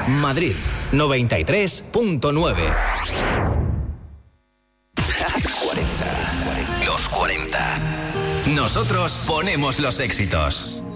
Madrid 93.9. 40. Los 40. Nosotros ponemos los éxitos.